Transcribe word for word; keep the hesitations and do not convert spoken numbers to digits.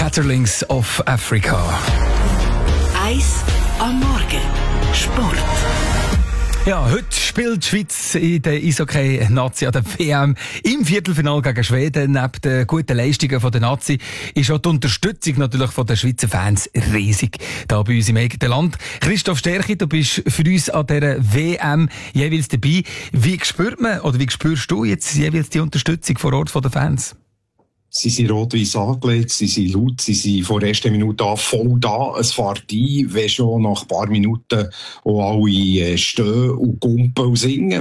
Schmetterlings of Africa. Eis am Morgen. Sport. Ja, heute spielt die Schweiz in der Eishockey-Nazi an der W M im Viertelfinale gegen Schweden. Neben den guten Leistungen der Nazi ist auch die Unterstützung natürlich von den Schweizer Fans riesig da bei uns im eigenen Land. Christoph Sterchi, du bist für uns an dieser W M jeweils dabei. Wie spürt man oder wie spürst du jetzt jeweils die Unterstützung vor Ort von den Fans? Sie sind rot-weiss angelegt, sie sind laut, sie sind von der ersten Minute an voll da. Es fährt ein, wenn schon nach ein paar Minuten auch alle stehen und gumpen und singen.